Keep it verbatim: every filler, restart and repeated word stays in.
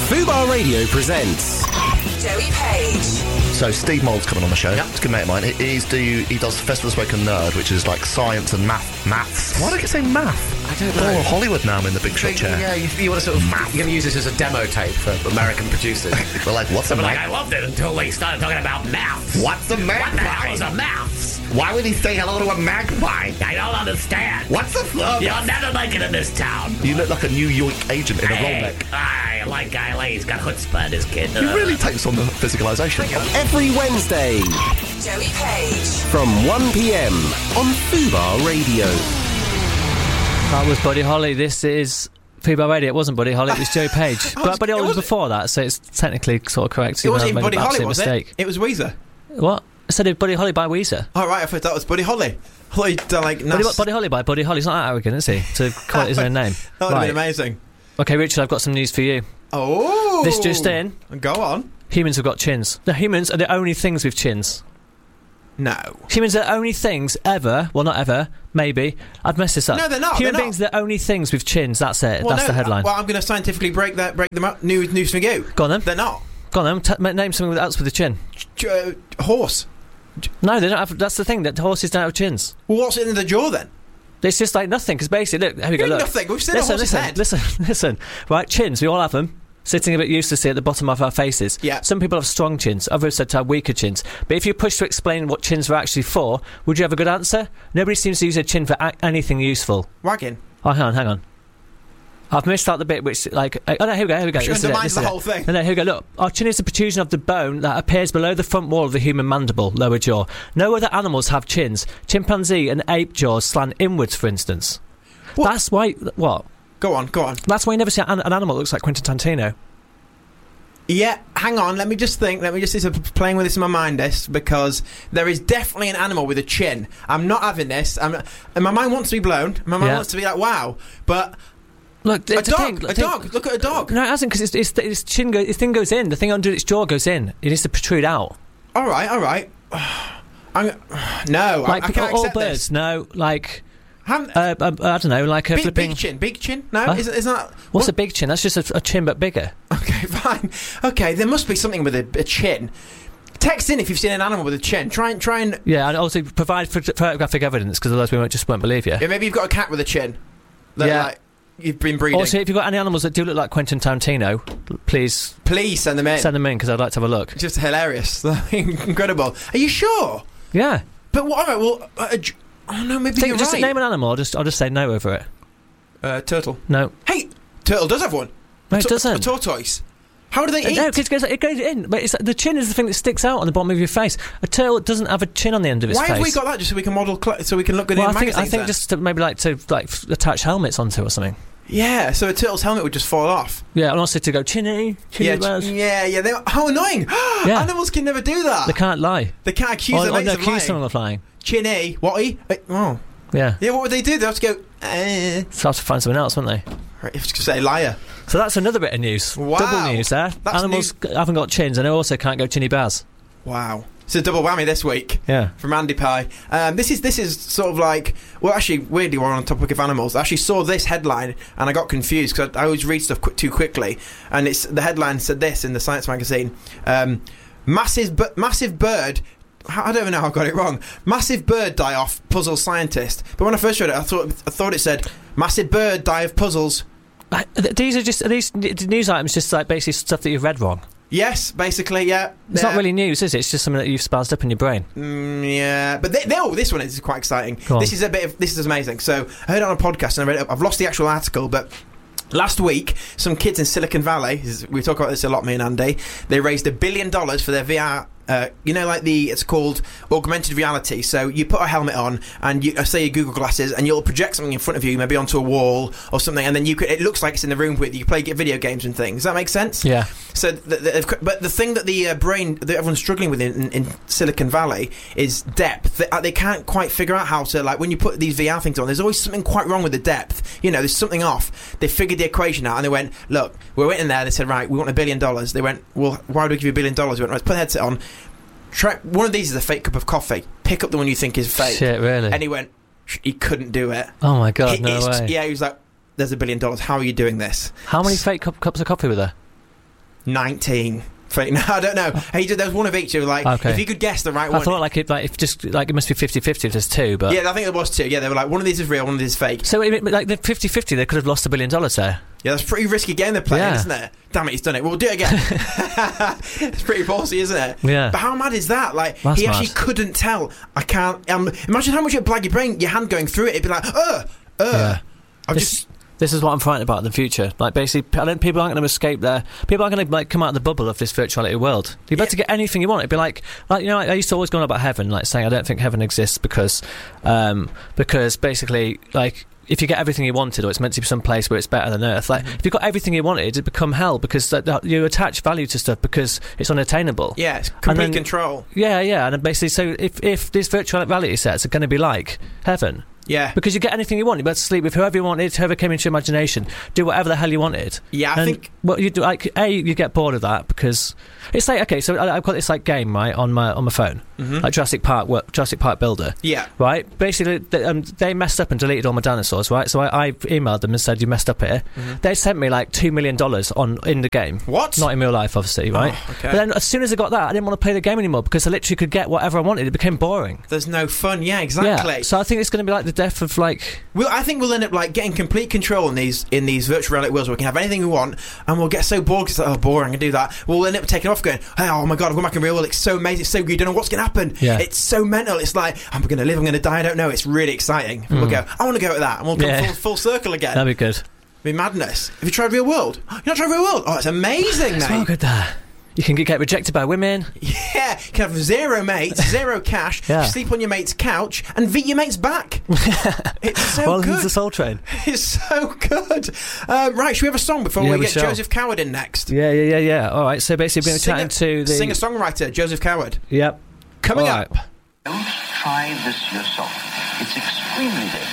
Fubar Radio presents Joey Page. So Steve Mould's coming on the show. Yep. It's a good mate of mine. He, he's do, he does Festival Spoken Nerd, which is like science and math. Maths. Why do I say math? I don't know. Oh, Hollywood now I'm in the big shot chair. Yeah, you, you want to sort of... You're going to use this as a demo tape for American producers. We're like, what's a But like, math? I loved it until they started talking about maths. What's a magpie? What the hell is a maths? Why would he say hello to a magpie? I don't understand. What's a flub? You'll never make it in this town. You look like a New York agent in a Hey, Rolex. I like Guy Lee. He's got chutzpah, this kid. He really takes on the physicalisation. every Wednesday Joey Page. from one p.m. on Fubar Radio. That was Buddy Holly. This is Fubar Radio. It wasn't Buddy Holly, it was Joe Page. Oh, But Buddy it Holly was wasn't- before that, so it's technically sort of correct. It wasn't even even though I Buddy made an Holly, absolute was mistake. it? It was Weezer. What? I said it Buddy Holly by Weezer. Oh, right, I thought that was Buddy Holly. I thought you'd done like... Buddy, Nas- Buddy Holly by Buddy Holly. He's not that arrogant, is he? To call it his own name. That would have Right. been amazing. Okay, Richard, I've got some news for you. Oh! This just in. Go on. Humans have got chins. No, humans are the only things with chins. No. Humans are the only things ever, well, not ever, maybe. I've messed this up. No, they're not, Human they're beings are the only things with chins, that's it. Well, that's no, the headline. Well, I'm going to scientifically break that, break them up. News, news for you. Go on then. They're not. Go on then, t- ma- name something else with a chin. Ch- uh, horse. No, they don't have. That's the thing, that horses don't have chins. Well, what's in the jaw then? It's just like nothing, because basically, look, here we go, look. Nothing. We've seen a Listen, horse's listen, head. listen, listen. Right, chins, we all have them. Sitting a bit uselessly at the bottom of our faces. Yeah. Some people have strong chins, others said to have weaker chins. But if you push to explain what chins are actually for, would you have a good answer? Nobody seems to use a chin for a- anything useful. Wagging. Oh, hang on, hang on. I've missed out the bit which, like... Uh, oh, no, here we go, here we go. Which This is it, undermines this the is it. whole thing. No, no, here we go. Look, our chin is the protrusion of the bone that appears below the front wall of the human mandible, lower jaw. No other animals have chins. Chimpanzee and ape jaws slant inwards, for instance. What? That's why... What? Go on, go on. That's why you never see an, an animal that looks like Quentin Tarantino. Yeah, hang on, let me just think, let me just, it's playing with this in my mind, this, because there is definitely an animal with a chin. I'm not having this, I'm, and my mind wants to be blown, my mind Yeah. wants to be like, wow, but Look, a it's dog, thing, a look, dog, look at a dog. No, it hasn't, because its, its, its chin goes, its thing goes in. The thing under its jaw goes in. It needs to protrude out. Alright, alright. I'm, no, Like I, I can't all accept birds, this. no, like... Ham- Uh, uh, I don't know, like a big, flipping... big chin, big chin? No, Huh? isn't, isn't that... What's what? a big chin? That's just a, a chin but bigger. Okay, fine. Okay, there must be something with a, a chin. Text in if you've seen an animal with a chin. Try and, try and... Yeah, and also provide phot- photographic evidence, because otherwise we won't, just won't believe you. Yeah, maybe you've got a cat with a chin. That, Yeah. like, you've been breeding. Also, if you've got any animals that do look like Quentin Tarantino, please Please send them in. send them in, because I'd like to have a look. Just hilarious. Incredible. Are you sure? Yeah. But what? All right, well, uh, j- oh no, maybe Think, you're just right. name an animal, I'll just, I'll just say no over it. Uh, turtle. No. Hey, turtle does have one. No, A it tu- doesn't. A tortoise. How do they eat? No, 'cause it goes, it goes in. But it's, the chin is the thing that sticks out on the bottom of your face. A turtle doesn't have a chin on the end of its Why face. have we got that? Just so we can model, cl- so we can look good well, in I think, I magazines think then? just to maybe like to like f- attach helmets onto or something. Yeah, so a turtle's helmet would just fall off. Yeah, and also to go chinny, chinny Yeah, bears. ch- yeah, yeah. They, how annoying! Yeah. Animals can never do that. They can't lie. They can't accuse Or, their or mates no, of accuse lying. someone of lying. Chinny, what-y? Uh, oh. Yeah. Yeah, what would they do? They'd have to go, eh. So have to find something else, wouldn't they? Right, you have to say liar. So that's another bit of news. Wow. Double news there. That's Animals g- haven't got chins, and they also can't go chinny bears. Wow. It's a double whammy this week. Yeah. From Andy Pye. Um, this is this is sort of like, well, actually, weirdly, we're on the topic of animals. I actually saw this headline and I got confused because I, I always read stuff qu- too quickly. And it's the headline said this in the Science magazine: um, massive, bu- massive bird. I don't even know how I got it wrong. Massive bird die off puzzle scientist. But when I first read it, I thought I thought it said massive bird die of puzzles. Uh, th- These are just are these n- news items, just like basically stuff that you've read wrong. Yes, basically, yeah. It's Yeah. not really news, is it? It's just something that you've spazzed up in your brain. Mm, yeah, but they, they, oh, this one is quite exciting. Go on. This is a bit of this is amazing. So I heard it on a podcast and I read it up. I've lost the actual article, but last week some kids in Silicon Valley, we talk about this a lot, me and Andy, they raised a billion dollars for their V R. Uh, you know, like the it's called augmented reality. So you put a helmet on, and you uh, say your Google glasses, and you'll project something in front of you, maybe onto a wall or something, and then you could, it looks like it's in the room with you. You play get video games and things. Does that make sense? Yeah. So, the, the, but the thing that the uh, brain that everyone's struggling with in, in Silicon Valley is depth. They, uh, they can't quite figure out how to, like, when you put these V R things on, there's always something quite wrong with the depth. You know, there's something off. They figured the equation out, and they went, look, we went in there. They said, right, we want a billion dollars. They went, well, why do we give you a billion dollars? We went, right, let's put the headset on. Try, one of these is a fake cup of coffee. Pick up the one you think is fake. Shit, really? And he went, he couldn't do it. Oh my god, He- no it's- way. Yeah, he was like, there's a billion dollars. How are you doing this? How many fake cup, cups of coffee were there? nineteen. No, I don't know. He did. There was one of each. It was like, Okay. if you could guess the right I one. thought like it, like if just like it must be fifty-fifty if there's two, but Yeah, I think there was two. Yeah, they were like, one of these is real, one of these is fake. so it, like the fifty-fifty, they could have lost a billion dollars there. Yeah, that's a pretty risky game they're playing, Yeah. isn't it? Damn it, he's done it. Well, we'll do it again. It's pretty ballsy, isn't it? Yeah. But how mad is that? Like, That's he actually mad. couldn't tell. I can't. Um, imagine how much it'd blag your brain, your hand going through it. It'd be like, uh, uh. Yeah. I've This- just. This is what I'm frightened about in the future. Like, basically, I don't, people aren't going to escape there. People aren't going to like come out of the bubble of this virtuality world. You're about Yeah. to get anything you want. It'd be like, like you know, I used to always go on about heaven, like saying I don't think heaven exists because, um, because basically, like. If you get everything you wanted, or it's meant to be some place where it's better than Earth, like if you got everything you wanted, it'd become hell because that, that, you attach value to stuff because it's unattainable. Yeah, it's complete then- control. Yeah, yeah, and basically, so if if these virtual reality sets are going to be like heaven, Yeah. because you get anything you want, you're able to sleep with whoever you wanted, whoever came into your imagination, do whatever the hell you wanted. Yeah, I and think. Well, you do like a you get bored of that because it's like okay, so I, I've got this like game right on my on my phone, Mhm. like Jurassic Park, work, Jurassic Park Builder. Yeah. Right, basically, they, um, they messed up and deleted all my dinosaurs. Right, so I, I emailed them and said you messed up here. Mhm. They sent me like two million dollars on in the game. What? Not in real life, obviously, right? Oh, okay. But then, as soon as I got that, I didn't want to play the game anymore because I literally could get whatever I wanted. It became boring. There's no fun. Yeah, exactly. Yeah. So I think it's going to be like the death of like. Well, I think we'll end up like getting complete control in these in these virtual reality worlds where we can have anything we want, and we'll get so bored because oh, boring, I can do that. We'll end up taking off, going, hey, oh my god, I've gone back in real world. It's so amazing, it's so good. You don't know what's going to happen. Yeah. It's so mental. It's like I'm going to live, I'm going to die. I don't know. It's really exciting. And we'll go, I want to go at that, and we'll come Yeah. full, full circle again. That'd be good. It'd be madness. Have you tried real world? You're not tried real world? Oh, it's amazing, It's mate. well good there. You can get rejected by women. Yeah, you can have zero mates, zero cash, Yeah. sleep on your mate's couch, and beat your mate's back. It's so well, good. he's the Soul Train. It's so good. Um, right, should we have a song before Yeah, we we get shall. Joseph Coward in next? Yeah, yeah, yeah, yeah. All right. So basically, we're going to be chatting to the singer-songwriter Joseph Coward. Yep. Coming All up. right. Don't try this yourself. It's extremely dangerous.